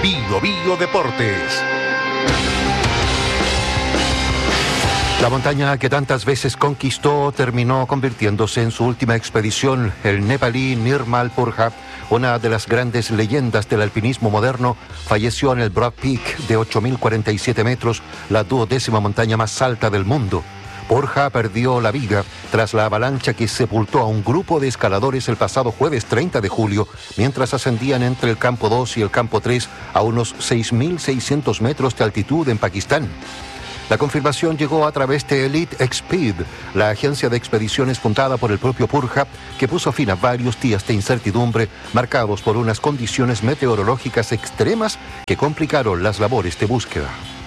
Bio Bio Deportes. La montaña que tantas veces conquistó terminó convirtiéndose en su última expedición. El nepalí Nirmal Purja, una de las grandes leyendas del alpinismo moderno, falleció en el Broad Peak de 8.047 metros, la 12ª montaña más alta del mundo. Purja perdió la vida tras la avalancha que sepultó a un grupo de escaladores el pasado jueves 30 de julio, mientras ascendían entre el campo 2 y el campo 3 a unos 6.600 metros de altitud en Pakistán. La confirmación llegó a través de Elite Exped, la agencia de expediciones fundada por el propio Purja, que puso fin a varios días de incertidumbre marcados por unas condiciones meteorológicas extremas que complicaron las labores de búsqueda.